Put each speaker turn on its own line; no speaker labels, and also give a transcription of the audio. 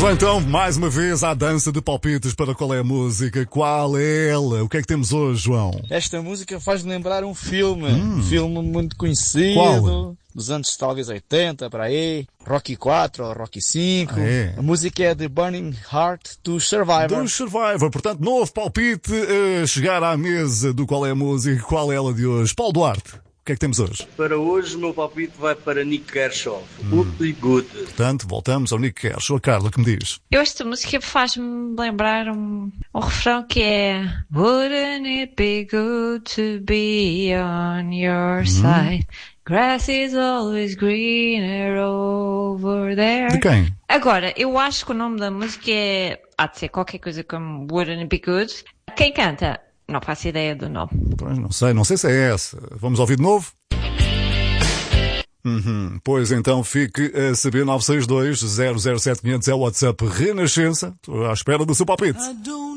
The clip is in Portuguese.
Vamos lá então, mais uma vez, à dança de palpites para qual é a música, qual é ela? O que é que temos hoje, João?
Esta música faz-me lembrar um filme muito conhecido.
Qual?
Dos anos talvez 80, para aí, Rocky 4 ou Rocky 5.
É.
A música é The Burning Heart do Survivor.
Do Survivor, portanto, novo palpite a chegar à mesa do qual é a música, qual é ela de hoje. Paulo Duarte, o que é que temos hoje?
Para hoje o meu palpite vai para Nick Kershaw, Would Good.
Portanto, voltamos ao Nick Kershaw. A Carla, que me diz?
Eu esta música faz-me lembrar um refrão que é Wouldn't it be good to be on your side? Grass is always greener over there.
De quem?
Agora, eu acho que o nome da música há de ser qualquer coisa como Wouldn't it be good. Quem canta? Não faço ideia do nome.
Pois, não sei se é essa. Vamos ouvir de novo? Pois então fique a saber. 962 007 500 é o WhatsApp Renascença. Estou à espera do seu palpite.